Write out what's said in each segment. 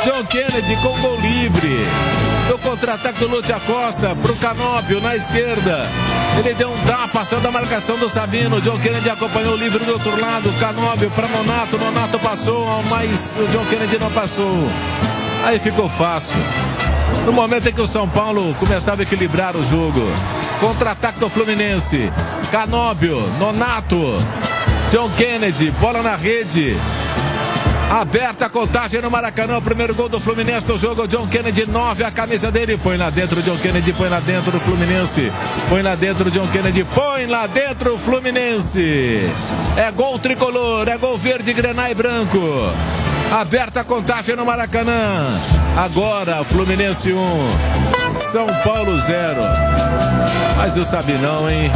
John Kennedy com gol livre. No contra-ataque do Lúcio Acosta pro Canóbio na esquerda. Ele deu um tapa, passando a marcação do Sabino. John Kennedy acompanhou o livre do outro lado. Canóbio para Nonato. Nonato passou, mas o John Kennedy não passou. Aí ficou fácil. No momento em que o São Paulo começava a equilibrar o jogo. Contra-ataque do Fluminense. Canóbio, Nonato, John Kennedy, bola na rede. Aberta a contagem no Maracanã. O primeiro gol do Fluminense no jogo. John Kennedy, 9, a camisa dele. Põe lá dentro, John Kennedy, põe lá dentro do Fluminense. Põe lá dentro, John Kennedy, põe lá dentro o Fluminense. É gol tricolor, é gol verde, grená e branco. Aberta a contagem no Maracanã. Agora, Fluminense 1, São Paulo 0. Mas o Sabinão, hein?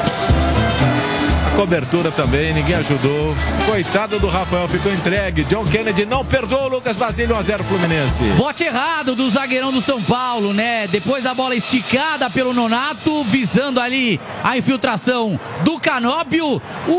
A cobertura também, ninguém ajudou. Coitado do Rafael, ficou entregue. John Kennedy não perdoou, Lucas Basílio, 1-0 Fluminense. Bote errado do zagueirão do São Paulo, né? Depois da bola esticada pelo Nonato, visando ali a infiltração do Canóbio,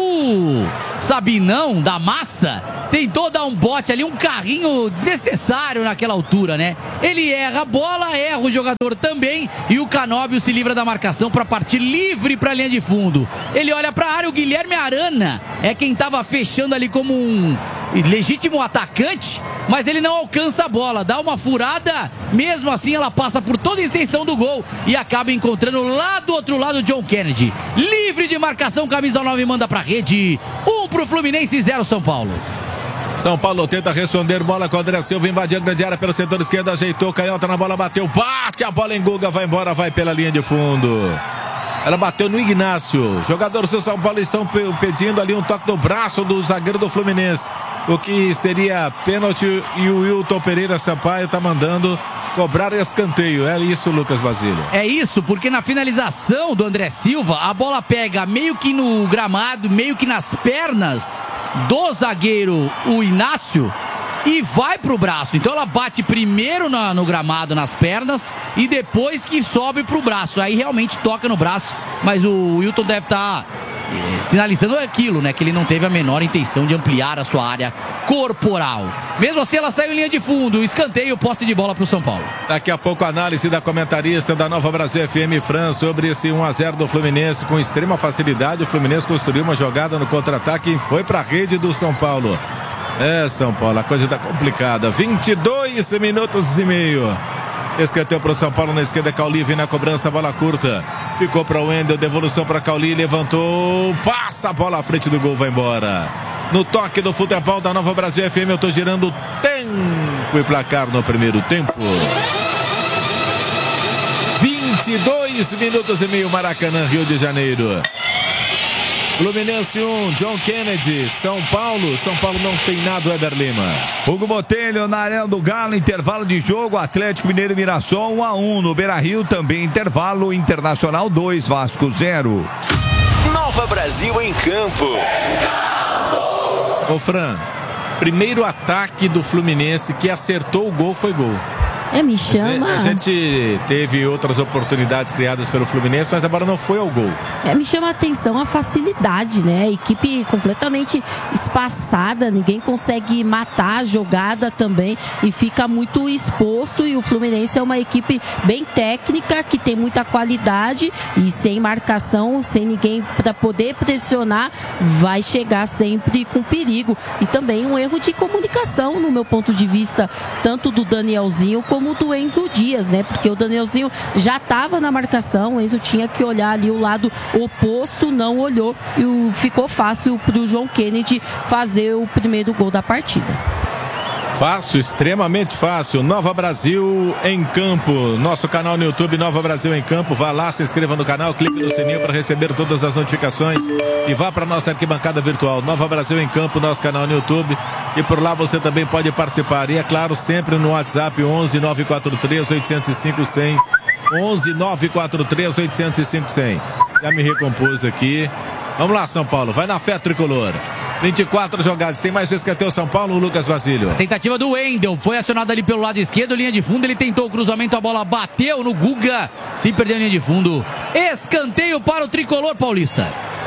o Sabinão da Massa tentou dar um bote ali, um carrinho desnecessário naquela altura, né? Ele erra a bola, erra o jogador também e o Canóbio se livra da marcação para partir livre para a linha de fundo. Ele olha para a área, o Guilherme Arana é quem estava fechando ali como um legítimo atacante, mas ele não alcança a bola, dá uma furada, mesmo assim ela passa por toda a extensão do gol e acaba encontrando lá do outro lado o John Kennedy. Livre de marcação, camisa 9 manda para a rede. 1 pro Fluminense, 0 São Paulo. São Paulo tenta responder, bola com o André Silva, invadiu a grande área pelo setor esquerdo, ajeitou, Canhota na bola, bateu, bate a bola em Guga, vai embora, vai pela linha de fundo. Ela bateu no Ignácio. Jogadores do São Paulo estão pedindo ali um toque do braço do zagueiro do Fluminense, o que seria pênalti, e o Wilton Pereira Sampaio está mandando cobrar escanteio. É isso, Lucas Basílio? É isso, porque na finalização do André Silva, a bola pega meio que no gramado, meio que nas pernas do zagueiro, o Inácio, e vai pro braço. Então ela bate primeiro no gramado, nas pernas, e depois que sobe pro braço. Aí realmente toca no braço, mas o Wilton deve estar sinalizando aquilo, né? Que ele não teve a menor intenção de ampliar a sua área corporal. Mesmo assim, ela saiu em linha de fundo. Escanteio, posse de bola pro São Paulo. Daqui a pouco a análise da comentarista da Nova Brasil FM Fran sobre esse 1-0 do Fluminense. Com extrema facilidade, o Fluminense construiu uma jogada no contra-ataque e foi pra rede do São Paulo. É, São Paulo, a coisa tá complicada. 22 minutos e meio. Escanteio para o São Paulo na esquerda, Cauli vem na cobrança, bola curta. Ficou para o Wendel, devolução para Cauli, levantou, passa a bola à frente do gol, vai embora. No toque do futebol da Nova Brasil FM, eu tô girando tempo e placar no primeiro tempo. 22 minutos e meio, Maracanã, Rio de Janeiro. Fluminense 1, John Kennedy, São Paulo não tem nada, o Weber Lima. Hugo Botelho na Arena do Galo, intervalo de jogo, Atlético Mineiro e Mirassol 1-1, no Beira-Rio também intervalo, Internacional 2, Vasco 0. Nova Brasil em campo. Ô Fran, primeiro ataque do Fluminense que acertou o gol foi gol. Me chama. A gente teve outras oportunidades criadas pelo Fluminense, mas agora não foi ao gol. Me chama a atenção a facilidade, né? Equipe completamente espaçada, ninguém consegue matar a jogada também e fica muito exposto. E o Fluminense é uma equipe bem técnica, que tem muita qualidade e sem marcação, sem ninguém para poder pressionar, vai chegar sempre com perigo. E também um erro de comunicação, no meu ponto de vista, tanto do Danielzinho como do Enzo Dias, né? Porque o Danielzinho já estava na marcação, o Enzo tinha que olhar ali o lado oposto, não olhou e ficou fácil para o John Kennedy fazer o primeiro gol da partida. Fácil, extremamente fácil. Nova Brasil em campo. Nosso canal no YouTube, Nova Brasil em campo. Vá lá, se inscreva no canal, clique no sininho para receber todas as notificações e vá para nossa arquibancada virtual. Nova Brasil em campo, nosso canal no YouTube. E por lá você também pode participar. E é claro, sempre no WhatsApp 11 943 805 100. 11 943 805 100. Já me recompus aqui. Vamos lá, São Paulo. Vai na fé tricolor. 24 jogadas, tem mais escanteio São Paulo, Lucas Basílio. Tentativa do Wendel, foi acionado ali pelo lado esquerdo, linha de fundo, ele tentou o cruzamento, a bola bateu no Guga, se perdeu a linha de fundo. Escanteio para o tricolor paulista.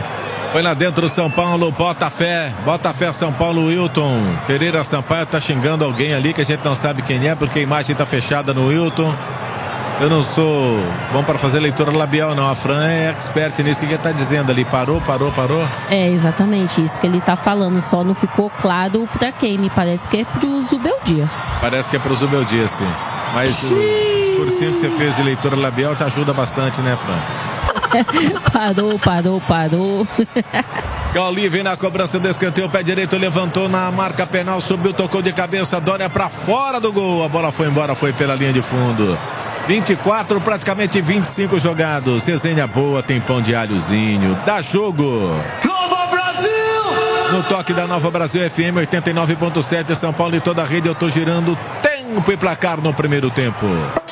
Foi lá dentro o São Paulo, bota fé São Paulo. Wilton Pereira Sampaio tá xingando alguém ali que a gente não sabe quem é, porque a imagem tá fechada no Wilton. Eu não sou bom para fazer leitura labial, não. A Fran é expert nisso. O que ele tá dizendo ali? Parou? É exatamente isso que ele tá falando. Só não ficou claro pra quem. Me parece que é pro Zubeldia. Parece que é pro Zubeldia, sim. Mas o cursinho que você fez de leitura labial te ajuda bastante, né, Fran? Parou. Gauli vem na cobrança do escanteio, pé direito, levantou na marca penal, subiu, tocou de cabeça, Dória pra fora do gol. A bola foi embora, foi pela linha de fundo. 24, praticamente 25 jogados. Resenha boa, tem pão de alhozinho. Dá jogo. Nova Brasil! No toque da Nova Brasil FM 89.7, São Paulo e toda a rede. Eu tô girando tempo e placar no primeiro tempo.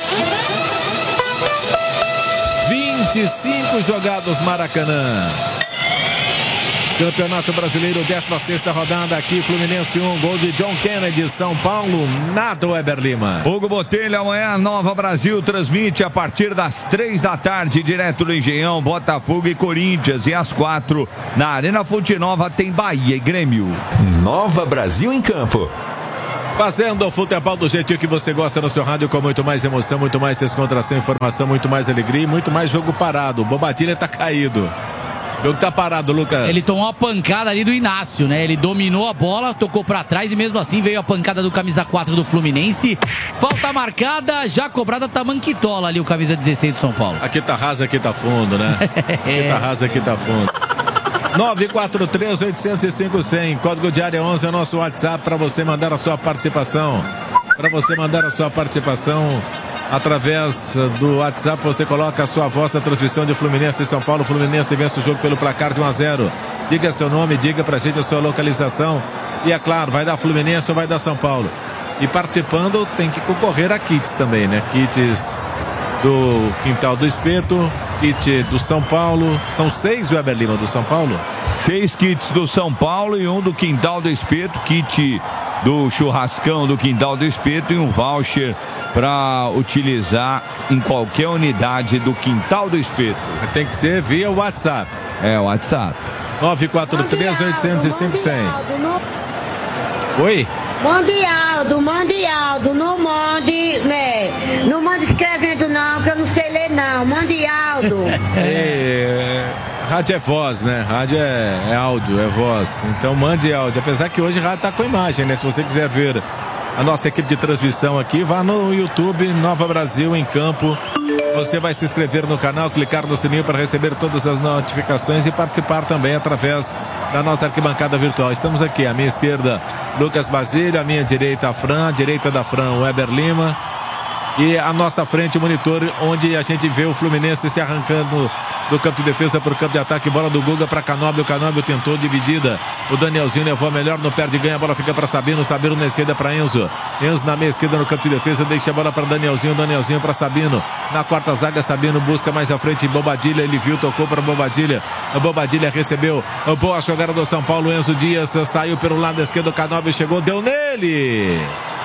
25 jogados, Maracanã. Campeonato Brasileiro, 16ª rodada aqui, Fluminense 1, gol de John Kennedy, São Paulo, nada, Weber Lima. Hugo Botelho, amanhã Nova Brasil transmite a partir das 3 da tarde, direto do Engenhão, Botafogo e Corinthians, e às 4 na Arena Fonte Nova tem Bahia e Grêmio. Nova Brasil em campo. Fazendo o futebol do jeitinho que você gosta no seu rádio, com muito mais emoção, muito mais descontração, informação, muito mais alegria e muito mais jogo parado. O Bobadilha tá caído. O jogo tá parado, Lucas. Ele tomou uma pancada ali do Inácio, né? Ele dominou a bola, tocou pra trás e mesmo assim veio a pancada do camisa 4 do Fluminense. Falta marcada, já cobrada, Tamanquitola ali, o camisa 16 do São Paulo. Aqui tá raso, aqui tá fundo, né? Aqui tá raso, aqui tá fundo. 943-805-100, código de área 11 é o nosso WhatsApp para você mandar a sua participação. Através do WhatsApp você coloca a sua voz da transmissão de Fluminense e São Paulo. Fluminense vence o jogo pelo placar de 1-0. Diga seu nome, diga pra gente a sua localização. E é claro, vai dar Fluminense ou vai dar São Paulo. E participando tem que concorrer a kits também, né? Kits do Quintal do Espeto, kit do São Paulo. São 6, Weber Lima, do São Paulo? 6 kits do São Paulo e um do Quintal do Espeto, kit do churrascão do Quintal do Espeto e um voucher para utilizar em qualquer unidade do Quintal do Espeto. Tem que ser via WhatsApp. É, WhatsApp. 943-805-100. Oi? Mandialdo, não mande, né? Não mande escrevendo não, que eu não sei ler não. Mandialdo. Rádio é voz, né? Rádio é áudio, é voz. Então mande áudio. Apesar que hoje rádio tá com imagem, né? Se você quiser ver a nossa equipe de transmissão aqui, vá no YouTube, Nova Brasil em Campo. Você vai se inscrever no canal, clicar no sininho para receber todas as notificações e participar também através da nossa arquibancada virtual. Estamos aqui, à minha esquerda, Lucas Basílio, à minha direita, a Fran, à direita da Fran, Weber Lima. E à nossa frente o monitor, onde a gente vê o Fluminense se arrancando do campo de defesa para o campo de ataque. Bola do Guga para Canóbio. O Canóbio tentou dividida. O Danielzinho levou a melhor, não perde ganha. A bola fica para Sabino. Sabino na esquerda para Enzo. Enzo na meia esquerda no campo de defesa. Deixa a bola para Danielzinho. Danielzinho para Sabino. Na quarta zaga, Sabino busca mais à frente. Bobadilha, ele viu, tocou para Bobadilha. A Bobadilha recebeu. Boa jogada do São Paulo. Enzo Dias saiu pelo lado esquerdo. O Canóbio chegou, deu nele.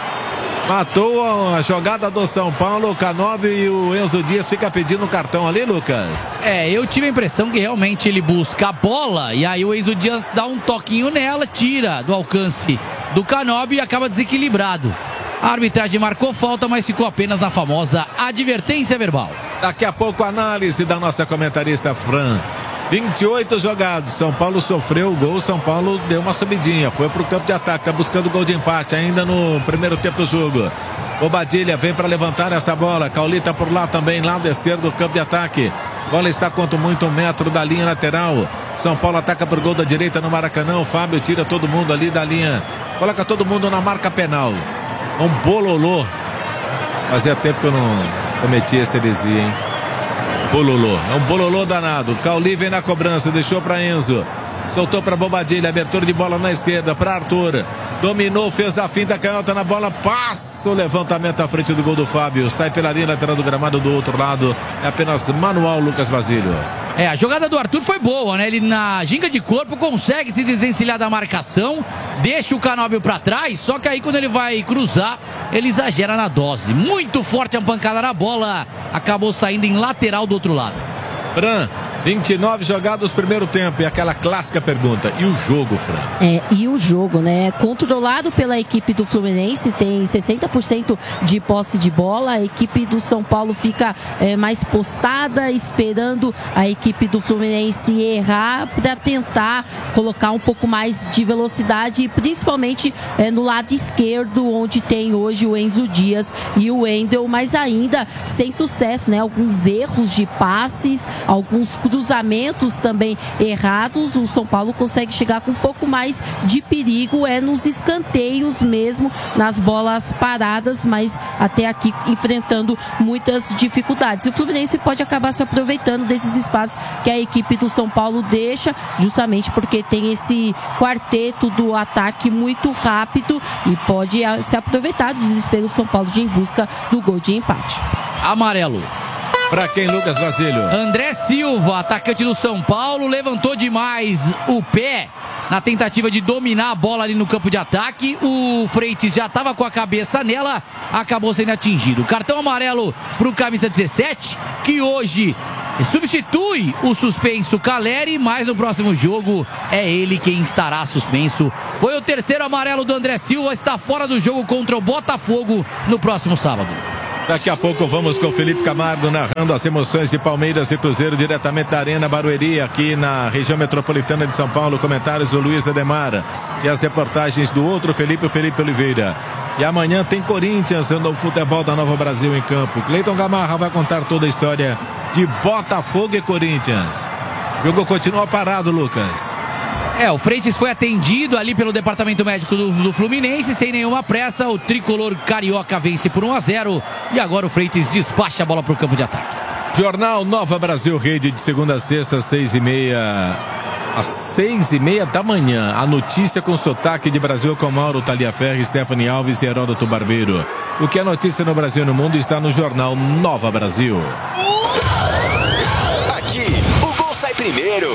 Matou a jogada do São Paulo, o Canóbio, e o Enzo Dias fica pedindo um cartão ali, Lucas. Eu tive a impressão que realmente ele busca a bola e aí o Enzo Dias dá um toquinho nela, tira do alcance do Canóbio e acaba desequilibrado. A arbitragem marcou falta, mas ficou apenas na famosa advertência verbal. Daqui a pouco a análise da nossa comentarista Fran. 28 jogados, São Paulo sofreu o gol, São Paulo deu uma subidinha, foi pro campo de ataque, tá buscando gol de empate ainda no primeiro tempo do jogo. Bobadilha vem para levantar essa bola, Caulita por lá também, lado esquerdo do campo de ataque. Bola está quanto muito 1 metro da linha lateral. São Paulo ataca por gol da direita no Maracanã, o Fábio tira todo mundo ali da linha, coloca todo mundo na marca penal. Um bololô. Fazia tempo que eu não cometia essa heresia, hein? Bololô, é um bololô danado. Cauli vem na cobrança, deixou para Enzo, soltou para Bobadilha, abertura de bola na esquerda para Arthur, dominou, fez a finta, canhota na bola, passa o levantamento à frente do gol do Fábio, sai pela linha lateral do gramado do outro lado, é apenas manual, Lucas Basílio. A jogada do Arthur foi boa, né? Ele na ginga de corpo consegue se desencilhar da marcação, deixa o Canóbio pra trás, só que aí quando ele vai cruzar, ele exagera na dose. Muito forte a pancada na bola, acabou saindo em lateral do outro lado. Fran, 29 jogados primeiro tempo. E aquela clássica pergunta, e o jogo, Fran? E o jogo, né? Controlado pela equipe do Fluminense, tem 60% de posse de bola. A equipe do São Paulo fica mais postada, esperando a equipe do Fluminense errar para tentar colocar um pouco mais de velocidade, principalmente no lado esquerdo, onde tem hoje o Enzo Dias e o Wendel, mas ainda sem sucesso, né? Alguns erros de passes, alguns cruzamentos também errados. O São Paulo consegue chegar com um pouco mais de perigo nos escanteios mesmo, nas bolas paradas, mas até aqui enfrentando muitas dificuldades. O Fluminense pode acabar se aproveitando desses espaços que a equipe do São Paulo deixa, justamente porque tem esse quarteto do ataque muito rápido e pode se aproveitar do desespero do São Paulo de ir em busca do gol de empate. Amarelo. Pra quem, Lucas Basílio? André Silva, atacante do São Paulo, levantou demais o pé na tentativa de dominar a bola ali no campo de ataque. O Freitas já estava com a cabeça nela, acabou sendo atingido. Cartão amarelo pro camisa 17, que hoje substitui o suspenso Caleri, mas no próximo jogo é ele quem estará suspenso. Foi o terceiro amarelo do André Silva, está fora do jogo contra o Botafogo no próximo sábado. Daqui a pouco vamos com o Felipe Camargo narrando as emoções de Palmeiras e Cruzeiro diretamente da Arena Barueri, aqui na região metropolitana de São Paulo. Comentários do Luiz Ademar e as reportagens do outro Felipe, o Felipe Oliveira. E amanhã tem Corinthians no futebol da Nova Brasil em campo. Cleiton Gamarra vai contar toda a história de Botafogo e Corinthians. O jogo continua parado, Lucas. O Freitas foi atendido ali pelo departamento médico do Fluminense, sem nenhuma pressa. O tricolor carioca vence por 1-0 e agora o Freitas despacha a bola para o campo de ataque. Jornal Nova Brasil Rede, de segunda a sexta, 6h30. Às 6h30 da manhã, a notícia com sotaque de Brasil com Mauro Taliaferri, Stephanie Alves e Heródoto Barbeiro. O que é notícia no Brasil e no mundo está no Jornal Nova Brasil. Aqui, o gol sai primeiro.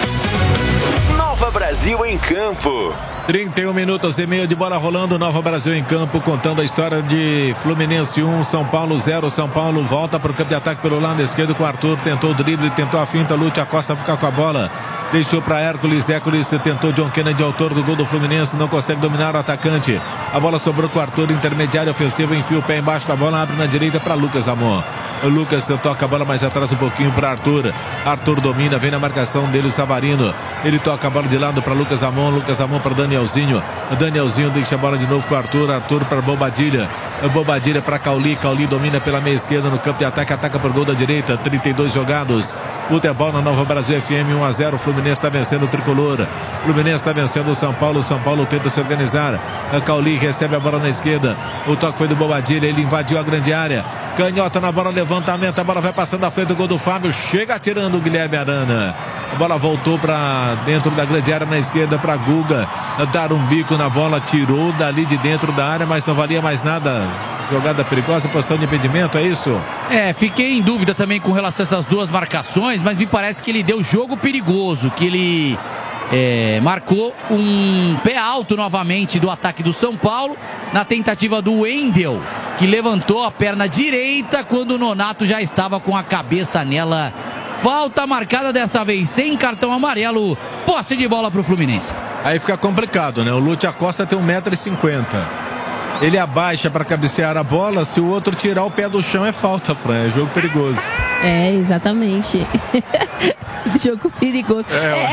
Nova Brasil em campo. 31 minutos e meio de bola rolando. Nova Brasil em campo, contando a história de Fluminense 1, São Paulo 0. São Paulo volta para o campo de ataque pelo lado esquerdo com o Arthur. Tentou o drible, tentou a finta. Lúcio Acosta ficar com a bola. Deixou para Hércules. Hércules tentou John Kennedy, autor do gol do Fluminense. Não consegue dominar o atacante. A bola sobrou com o Arthur, intermediário ofensivo. Enfia o pé embaixo da bola. Abre na direita para Lucas Amon. O Lucas toca a bola mais atrás um pouquinho para Arthur. Arthur domina, vem na marcação dele o Savarino. Ele toca a bola de lado para Lucas Amon. Lucas Amon para Danielzinho. Danielzinho deixa a bola de novo com o Arthur. Arthur para Bobadilha. Bobadilha para Cauli. Cauli domina pela meia esquerda no campo de ataque. Ataca por gol da direita. 32 jogados. Futebol na Nova Brasil FM 1-0. O Fluminense está vencendo o tricolor. Fluminense está vencendo o São Paulo. São Paulo tenta se organizar. Cauli recebe a bola na esquerda. O toque foi do Bobadilha. Ele invadiu a grande área. Canhota na bola, levantamento, a bola vai passando à frente do gol do Fábio, chega atirando o Guilherme Arana. A bola voltou para dentro da grande área na esquerda para Guga dar um bico na bola, tirou dali de dentro da área, mas não valia mais nada. Jogada perigosa, posição de impedimento, é isso? Fiquei em dúvida também com relação a essas duas marcações, mas me parece que ele deu jogo perigoso, que ele marcou um pé alto novamente do ataque do São Paulo, na tentativa do Wendel, que levantou a perna direita quando o Nonato já estava com a cabeça nela. Falta marcada desta vez, sem cartão amarelo. Posse de bola para o Fluminense. Aí fica complicado, né? O Lúcio Acosta tem 1,50 m. Ele abaixa para cabecear a bola. Se o outro tirar o pé do chão é falta, Fran. É jogo perigoso. Exatamente. Jogo perigoso.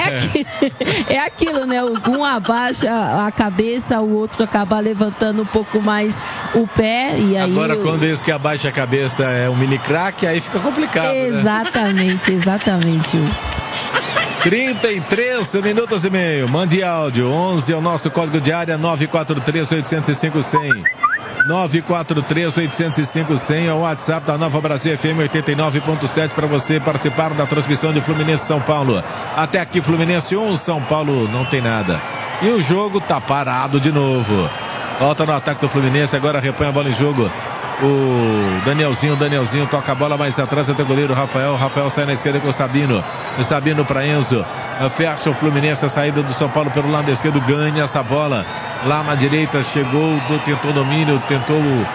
É aquilo, né? Um abaixa a cabeça, o outro acaba levantando um pouco mais o pé. E aí agora, quando esse que abaixa a cabeça é um mini craque, aí fica complicado. Exatamente, né? Exatamente. 33 minutos e meio. Mande áudio. 11 é o nosso código de área. 943-805-100. 943-805-100 é o WhatsApp da Nova Brasil FM 89.7 para você participar da transmissão de Fluminense São Paulo. Até aqui Fluminense 1, São Paulo não tem nada. E o jogo tá parado de novo. Volta no ataque do Fluminense, agora repõe a bola em jogo. O Danielzinho toca a bola mais atrás até o goleiro Rafael sai na esquerda com o Sabino para Enzo, fecha o Fluminense, a saída do São Paulo pelo lado esquerdo, ganha essa bola lá na direita, chegou, tentou domínio, tentou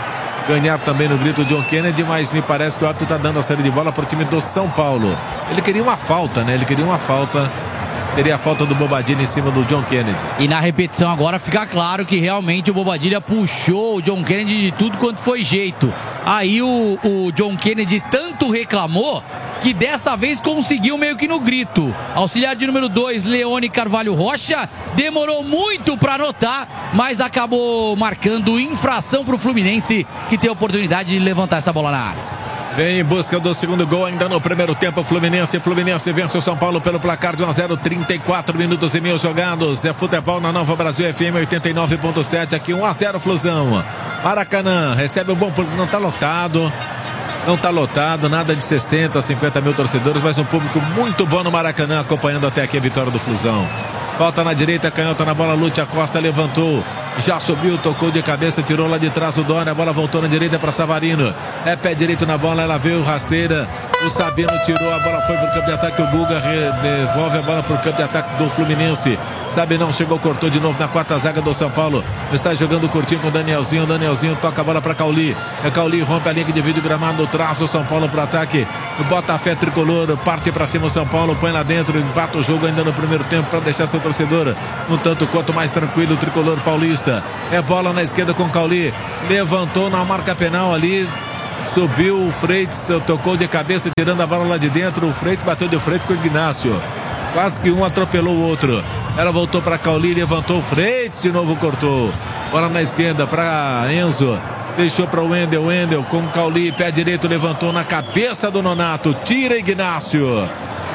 ganhar também no grito John Kennedy, mas me parece que o árbitro está dando a saída de bola para o time do São Paulo. Ele queria uma falta, né? Ele queria uma falta. Seria a falta do Bobadilha em cima do John Kennedy. E na repetição agora fica claro que realmente o Bobadilha puxou o John Kennedy de tudo quanto foi jeito. Aí o John Kennedy tanto reclamou que dessa vez conseguiu meio que no grito. Auxiliar de número 2, Leone Carvalho Rocha, demorou muito para anotar, mas acabou marcando infração para o Fluminense, que tem a oportunidade de levantar essa bola na área. Vem em busca do segundo gol ainda no primeiro tempo. Fluminense vence o São Paulo pelo placar de 1-0, 34 minutos e meio jogados. É futebol na Nova Brasil FM 89.7, aqui 1-0 Flusão. Maracanã recebe um bom público, não está lotado. Não está lotado, nada de 60, 50 mil torcedores, mas um público muito bom no Maracanã, acompanhando até aqui a vitória do Flusão. Falta na direita, canhota na bola, Lúcio Acosta levantou, já subiu, tocou de cabeça, tirou lá de trás o Dória, a bola voltou na direita para Savarino. É pé direito na bola, ela veio rasteira, o Sabino tirou, a bola foi para o campo de ataque, o Guga devolve a bola para o campo de ataque do Fluminense. Sabinão chegou, cortou de novo na quarta zaga do São Paulo, está jogando curtinho com o Danielzinho toca a bola para Cauli, Cauli rompe a linha que divide o gramado, traz o São Paulo para o ataque, bota a fé tricolor, parte para cima o São Paulo, põe lá dentro, empata o jogo ainda no primeiro tempo para deixar seu torcedor um tanto quanto mais tranquilo, o tricolor paulista. É bola na esquerda com Cauli, levantou na marca penal ali, subiu o Freitas, tocou de cabeça tirando a bola lá de dentro, o Freitas bateu de frente com o Ignácio, quase que um atropelou o outro. Ela voltou para Cauli, levantou o Freitas, de novo cortou, bola na esquerda para Enzo, deixou para o Wendel com o Cauli, pé direito, levantou na cabeça do Nonato, tira Ignácio.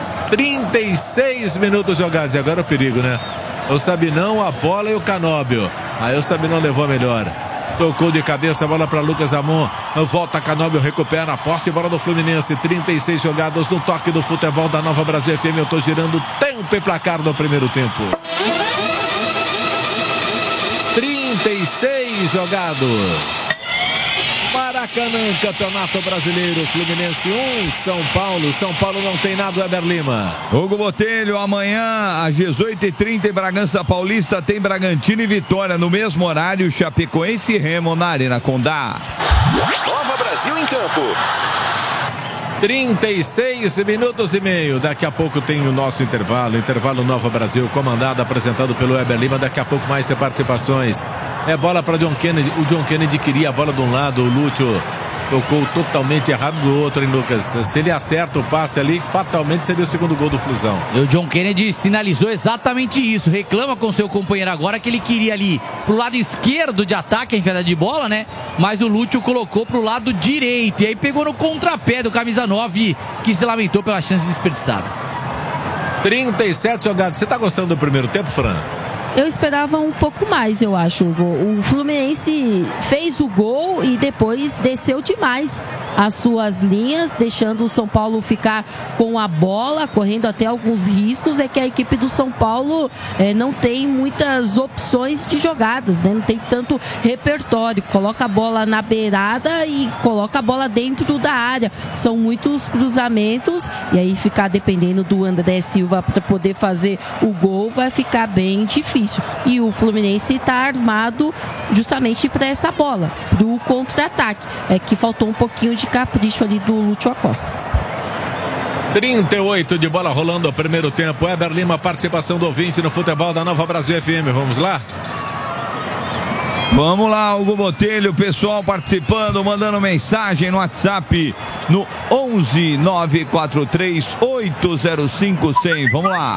36 minutos jogados, e agora o perigo, né? O Sabinão, a bola e o Canóbio. Aí o Sabinão levou a melhor. Tocou de cabeça a bola para Lucas Amon. Volta Canóbio, recupera a posse, bola do Fluminense. 36 jogados no toque do futebol da Nova Brasil FM. Eu tô girando tempo e placar no primeiro tempo. 36 jogados. Maracanã, Campeonato Brasileiro, Fluminense 1, São Paulo não tem nada, Weber Lima. Hugo Botelho, amanhã às 18h30 em Bragança Paulista tem Bragantino e Vitória, no mesmo horário, Chapecoense e Remo na Arena Condá. Nova Brasil em campo. 36 minutos e meio. Daqui a pouco tem o nosso intervalo Nova Brasil, comandado, apresentado pelo Weber Lima. Daqui a pouco mais participações. É bola para John Kennedy. O John Kennedy queria a bola de um lado, o Lúcio tocou totalmente errado do outro, hein, Lucas? Se ele acerta o passe ali, fatalmente seria o segundo gol do Flusão. E o John Kennedy sinalizou exatamente isso. Reclama com seu companheiro agora que ele queria ali pro lado esquerdo de ataque, a enfiada de bola, né? Mas o Lúcio colocou pro lado direito. E aí pegou no contrapé do camisa 9, que se lamentou pela chance desperdiçada. 37 jogadas. Você tá gostando do primeiro tempo, Fran? Eu esperava um pouco mais, eu acho. O Fluminense fez o gol e depois desceu demais as suas linhas, deixando o São Paulo ficar com a bola, correndo até alguns riscos. É que a equipe do São Paulo não tem muitas opções de jogadas, né? Não tem tanto repertório. Coloca a bola na beirada e coloca a bola dentro da área. São muitos cruzamentos e aí ficar dependendo do André Silva para poder fazer o gol vai ficar bem difícil. E o Fluminense está armado justamente para essa bola, para o contra-ataque. É que faltou um pouquinho de capricho ali do Lúcio Acosta. 38 de bola rolando o primeiro tempo. Weber Lima, participação do ouvinte no futebol da Nova Brasil FM. Vamos lá? Vamos lá, Hugo Botelho, pessoal participando, mandando mensagem no WhatsApp no 11 943 805 100. Vamos lá.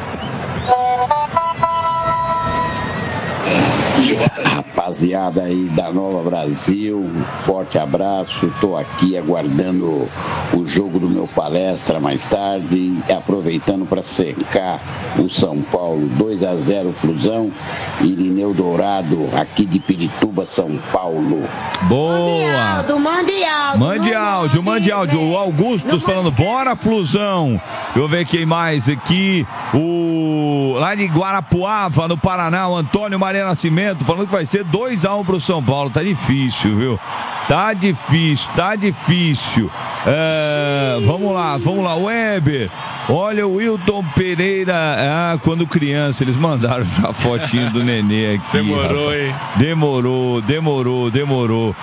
Rapaziada aí da Nova Brasil, um forte abraço. Estou aqui aguardando o jogo do meu palestra mais tarde, aproveitando para secar o São Paulo. 2-0 Flusão. Irineu Dourado, aqui de Pirituba, São Paulo. Boa! Mande áudio. O Augustus falando, bora Flusão. Eu ver quem mais aqui. Lá de Guarapuava, no Paraná, o Antônio Maria Nascimento falando que vai ser 2-1 pro São Paulo. Tá difícil, viu? Tá difícil. Vamos lá, Weber. Olha, o Wilton Pereira, quando criança, eles mandaram já a fotinho do nenê aqui. Demorou, rapaz. hein? Demorou.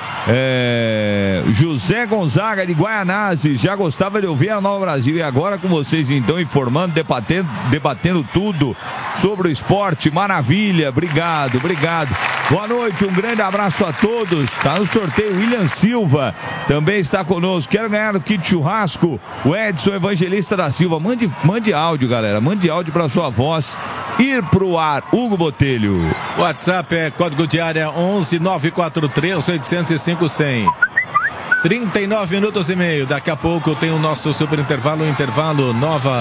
José Gonzaga de Guaianazes, já gostava de ouvir a Nova Brasil e agora com vocês então informando, debatendo tudo sobre o esporte, maravilha, obrigado. Boa noite, um grande abraço a todos. Tá no sorteio, William Silva também está conosco. Quero ganhar o kit churrasco, o Edson Evangelista da Silva. Mande áudio, galera. Mande áudio para sua voz ir pro ar. Hugo Botelho. WhatsApp é código de área 11 943 805 100. 39 minutos e meio. Daqui a pouco tem o nosso super intervalo. Intervalo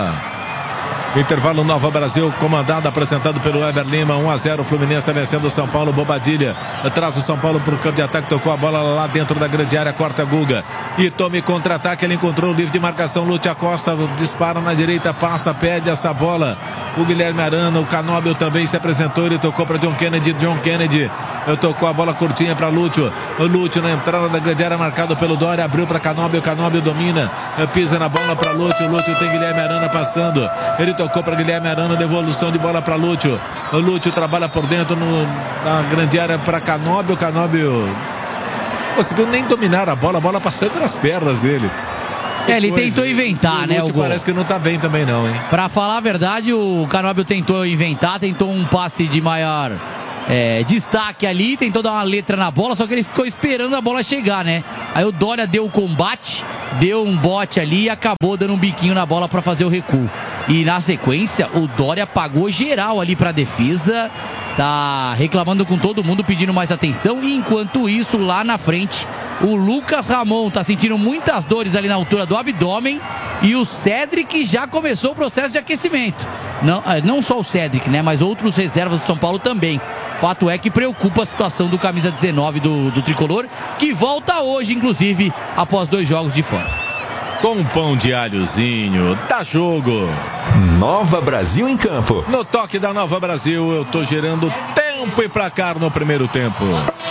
Nova Brasil, comandado, apresentado pelo Weber Lima. 1-0, o Fluminense está vencendo o São Paulo. Bobadilha traz o São Paulo para o campo de ataque, tocou a bola lá dentro da grande área, corta a Guga e tome contra-ataque. Ele encontrou o livre de marcação, Lúcio Acosta dispara na direita, passa, pede essa bola. O Guilherme Arana, o Canóbio também se apresentou, ele tocou para John Kennedy tocou a bola curtinha para Lúcio. O Lúcio na entrada da grande área, marcado pelo Dória, abriu para Canóbio, o Canóbio domina, pisa na bola para Lúcio. Lúcio tem Guilherme Arana passando, ele tocou para Guilherme Arana, devolução de bola para Lúcio. O Lúcio trabalha por dentro na grande área para Canóbio. Canóbio conseguiu nem dominar a bola passou entre as pernas dele. Ele tentou inventar, né? O parece que não tá bem também não, hein? Pra falar a verdade, o Canóbio tentou inventar, tentou um passe de maior destaque ali, tentou dar uma letra na bola, só que ele ficou esperando a bola chegar, né? Aí o Dória deu o combate, deu um bote ali e acabou dando um biquinho na bola pra fazer o recuo. E na sequência, o Dória pagou geral ali pra defesa, tá reclamando com todo mundo, pedindo mais atenção. E enquanto isso, lá na frente, o Lucas Ramon tá sentindo muitas dores ali na altura do abdômen. E o Cédric já começou o processo de aquecimento. Não só o Cédric, né? Mas outros reservas do São Paulo também. Fato é que preocupa a situação do camisa 19 do Tricolor, que volta hoje, inclusive, após 2 jogos de fora. Com um pão de alhozinho, dá jogo. Nova Brasil em campo. No toque da Nova Brasil, eu tô gerando tempo e placar no primeiro tempo.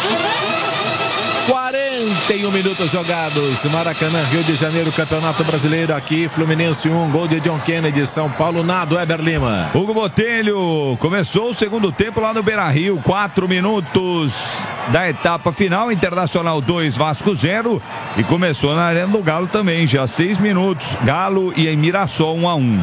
41 minutos jogados. Maracanã, Rio de Janeiro, Campeonato Brasileiro aqui. Fluminense 1, gol de John Kennedy. São Paulo nada, Weber Lima. Hugo Botelho, começou o segundo tempo lá no Beira-Rio. 4 minutos da etapa final. Internacional 2, Vasco 0. E começou na Arena do Galo também, já 6 minutos. Galo e Mirassol 1-1.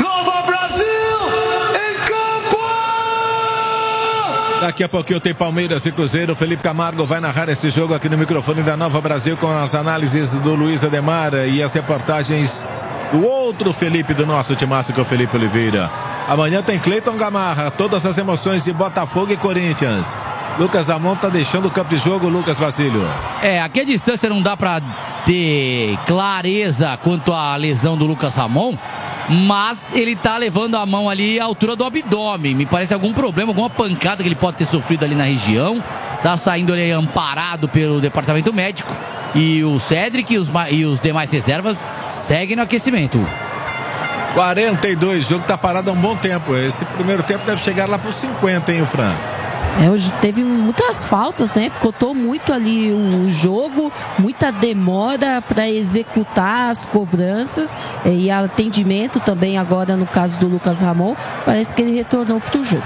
Daqui a pouquinho tem Palmeiras e Cruzeiro. Felipe Camargo vai narrar esse jogo aqui no microfone da Nova Brasil com as análises do Luiz Ademar e as reportagens do outro Felipe do nosso timaço, que é o Felipe Oliveira. Amanhã tem Cleiton Gamarra, todas as emoções de Botafogo e Corinthians. Lucas Ramon tá deixando o campo de jogo, Lucas Basílio. Aqui a distância não dá pra ter clareza quanto à lesão do Lucas Ramon, mas ele tá levando a mão ali à altura do abdômen. Me parece algum problema, alguma pancada que ele pode ter sofrido ali na região. Tá saindo ali amparado pelo departamento médico. E o Cédric e os demais reservas seguem no aquecimento. 42, o jogo tá parado há um bom tempo. Esse primeiro tempo deve chegar lá pros 50, hein, o Fran? Hoje teve muitas faltas, né? Cotou muito ali o jogo, muita demora para executar as cobranças e atendimento também agora no caso do Lucas Ramon. Parece que ele retornou para o jogo.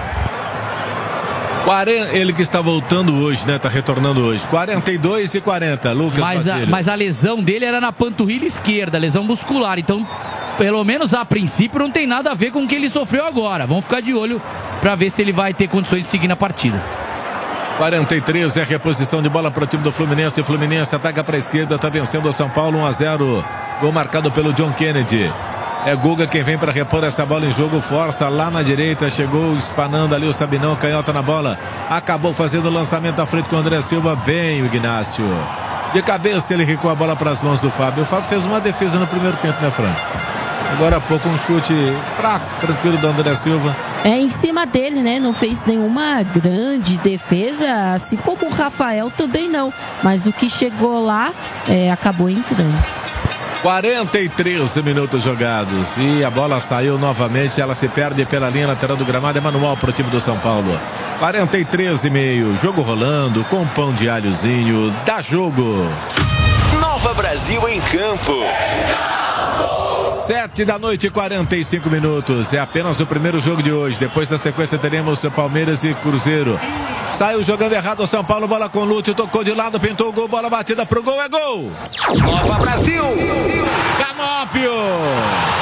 Ele que está voltando hoje, né? Tá retornando hoje. 42 e 40, Lucas Basílio. Mas a lesão dele era na panturrilha esquerda, lesão muscular. Então, pelo menos a princípio, não tem nada a ver com o que ele sofreu agora. Vamos ficar de olho para ver se ele vai ter condições de seguir na partida. 43 é a reposição de bola para o time do Fluminense. Fluminense ataca para a esquerda, está vencendo o São Paulo 1-0. Gol marcado pelo John Kennedy. É Guga quem vem para repor essa bola em jogo, força lá na direita, chegou espanando ali o Sabinão, canhota na bola, acabou fazendo o lançamento à frente com o André Silva, bem o Ignácio. De cabeça ele recua a bola para as mãos do Fábio. O Fábio fez uma defesa no primeiro tempo, né, Fran? Agora há pouco um chute fraco, tranquilo do André Silva. Em cima dele, né? Não fez nenhuma grande defesa, assim como o Rafael também não. Mas o que chegou lá acabou entrando. 43 minutos jogados e a bola saiu novamente, ela se perde pela linha lateral do gramado, é manual para o time do São Paulo. 43,5, jogo rolando com pão de alhozinho, dá jogo. Nova Brasil em campo. 7h45. É apenas o primeiro jogo de hoje. Depois da sequência teremos Palmeiras e Cruzeiro. Saiu jogando errado o São Paulo, bola com Lúcio, tocou de lado, pintou o gol, bola batida pro gol, é gol! Nova Brasil! Canópio!